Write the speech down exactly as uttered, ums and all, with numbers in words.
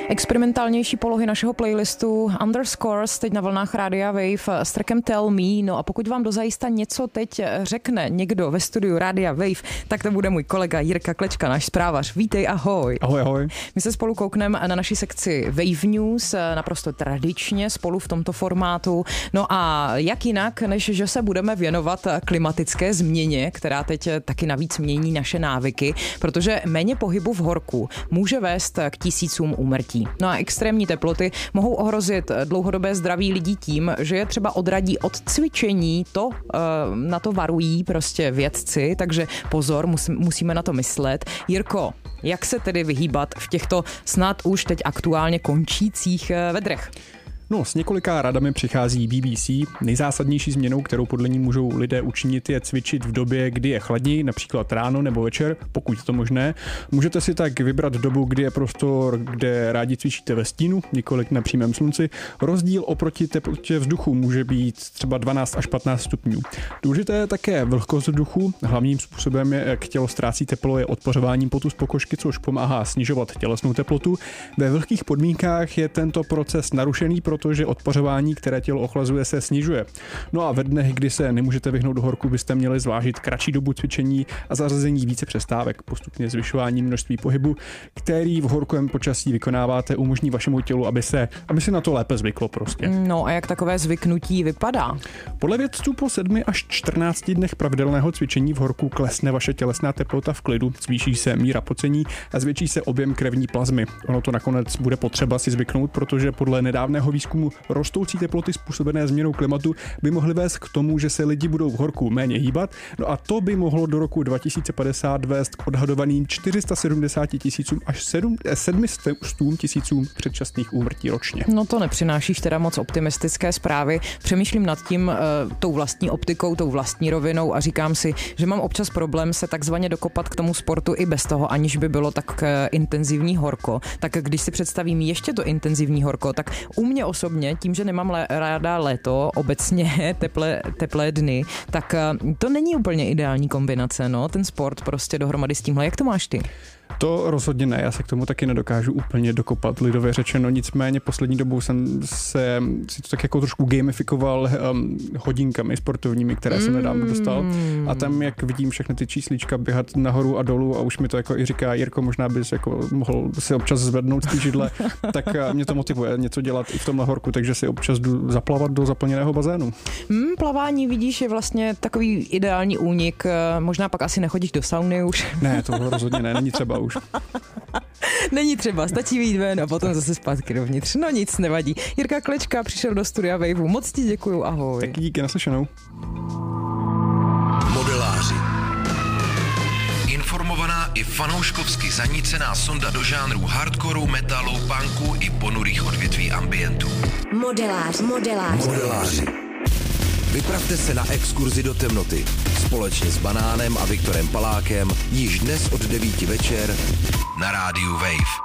Experimentálnější polohy našeho playlistu Underscores teď na vlnách Rádia Wave s trackem Tell Me. No a pokud vám dozajista něco teď řekne někdo ve studiu Rádia Wave, tak to bude můj kolega Jirka Klečka, náš zprávař. Vítej, ahoj. Ahoj, ahoj. My se spolu koukneme na naši sekci Wave News, naprosto tradičně spolu v tomto formátu. No a jak jinak, než že se budeme věnovat klimatické změně, která teď taky navíc mění naše návyky, protože méně pohybu v horku může vést k tisícům úmrtí. No a extrémní teploty mohou ohrozit dlouhodobé zdraví lidí tím, že je třeba odradí od cvičení, to na to varují prostě vědci, takže pozor, musíme na to myslet. Jirko, jak se tedy vyhýbat v těchto snad už teď aktuálně končících vedrech? No, s několika radami přichází B B C. Nejzásadnější změnou, kterou podle ní můžou lidé učinit, je cvičit v době, kdy je chladněji, například ráno nebo večer, pokud je to možné. Můžete si tak vybrat dobu, kdy je prostor, kde rádi cvičíte ve stínu, nikoliv na přímém slunci. Rozdíl oproti teplotě vzduchu může být třeba dvanáct až patnáct stupňů. Důležité je také vlhkost vzduchu. Hlavním způsobem, jak tělo ztrácí teplo, je odpořováním potu z pokožky, což pomáhá snižovat tělesnou teplotu. Ve vlhkých podmínkách je tento proces narušený, protože odpořování, které tělo ochlazuje, se snižuje. No a ve dnech, kdy se nemůžete vyhnout do horku, byste měli zvážit kratší dobu cvičení a zařazení více přestávek. Postupně zvyšování množství pohybu, který v horkovém počasí vykonáváte, umožní vašemu tělu, aby se, aby se na to lépe zvyklo prostě. No a jak takové zvyknutí vypadá? Podle vědců po sedmi až čtrnácti dnech pravidelného cvičení v horku klesne vaše tělesná teplota v klidu, zvýší se míra pocení a zvětší se objem krevní plazmy. Ono to nakonec bude potřeba si zvyknout, protože podle nedávného výzkumu rostoucí teploty způsobené změnou klimatu by mohly vést k tomu, že se lidi budou v horku méně hýbat, no a to by mohlo do roku dva tisíce padesát vést k odhadovaným čtyři sta sedmdesát tisícům až sedm set tisícům předčasných úmrtí ročně. No to nepřinášíš teda moc optimistické zprávy. Přemýšlím nad tím uh, tou vlastní optikou, tou vlastní rovinou a říkám si, že mám občas problém se takzvaně dokopat k tomu sportu i bez toho, aniž by bylo tak uh, intenzivní horko. Tak když si představím ještě to intenzivní horko, tak u mě osobně, tím, že nemám lé, ráda léto, obecně teplé, teplé dny, tak to není úplně ideální kombinace, no, ten sport prostě dohromady s tímhle. Jak to máš ty? To rozhodně ne, já se k tomu taky nedokážu úplně dokopat, lidově řečeno, nicméně poslední dobou jsem se si to tak jako trošku gamifikoval um, hodinkami sportovními, které jsem nedávno dostal a tam, jak vidím všechny ty číslička běhat nahoru a dolů a už mi to jako i říká, Jirko, možná bys jako mohl si občas zvednout z té židle, tak mě to motivuje něco dělat i v tomhle horku, takže si občas jdu zaplavat do zaplněného bazénu. Hmm, plavání, vidíš, je vlastně takový ideální únik, možná pak asi nechodíš do sauny už. Ne, to rozhodně ne, není třeba už. Není třeba, stačí vyjít ven a potom zase zpátky dovnitř. No nic, nevadí. Jirka Klečka přišel do studia Waveu. Moc ti děkuju, ahoj. Taky díky, naslyšenou. Modeláři. Informovaná i fanouškovsky zanícená sonda do žánrů hardcoreu, metalu, punku i ponurých odvětví ambientu. Modelář, modelář. Modeláři. Vypravte se na exkurzi do temnoty společně s Banánem a Viktorem Palákem již dnes od devíti večer na rádiu Wave.